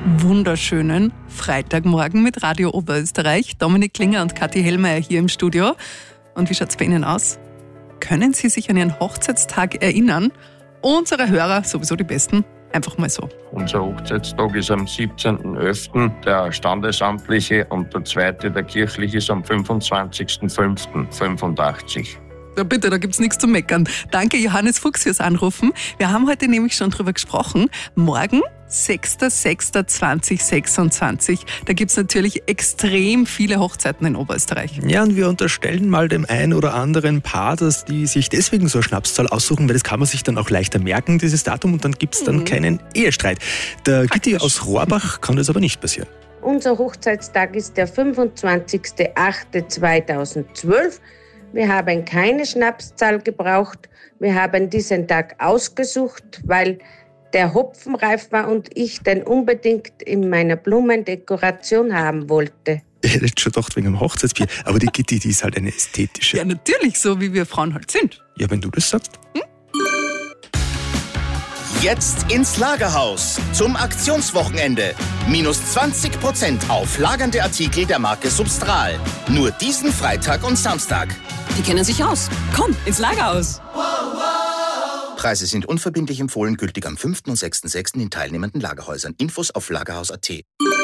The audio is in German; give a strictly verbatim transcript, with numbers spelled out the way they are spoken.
wunderschönen Freitagmorgen mit Radio Oberösterreich. Dominik Klinger und Kathi Hellmeier hier im Studio. Und wie schaut es bei Ihnen aus? Können Sie sich an Ihren Hochzeitstag erinnern? Unsere Hörer, sowieso die Besten, einfach mal so. Unser Hochzeitstag ist am siebzehnten elften der standesamtliche und der zweite, der kirchliche, ist am fünfundzwanzigsten fünften fünfundachtzig. Ja bitte, da gibt's nichts zu meckern. Danke Johannes Fuchs fürs Anrufen. Wir haben heute nämlich schon drüber gesprochen. Morgen, sechster sechster zweitausendsechsundzwanzig, da gibt's natürlich extrem viele Hochzeiten in Oberösterreich. Ja, und wir unterstellen mal dem einen oder anderen Paar, dass die sich deswegen so eine Schnapszahl aussuchen, weil das kann man sich dann auch leichter merken, dieses Datum, und dann gibt's dann mhm. keinen Ehestreit. Der Gitti aus Rohrbach kann das aber nicht passieren. Unser Hochzeitstag ist der fünfundzwanzigster achter zweitausendzwölf. Wir haben keine Schnapszahl gebraucht. Wir haben diesen Tag ausgesucht, weil der Hopfenreif war und ich den unbedingt in meiner Blumendekoration haben wollte. Ich hätte jetzt schon gedacht wegen dem Hochzeitsbier, aber die Gitti, die ist halt eine ästhetische. Ja, natürlich, so wie wir Frauen halt sind. Ja, wenn du das sagst. Hm? Jetzt ins Lagerhaus zum Aktionswochenende. Minus zwanzig Prozent auf lagernde Artikel der Marke Substral. Nur diesen Freitag und Samstag. Die kennen sich aus. Komm, ins Lagerhaus. Preise sind unverbindlich empfohlen, gültig am fünften und sechsten sechsten in teilnehmenden Lagerhäusern. Infos auf lagerhaus punkt at.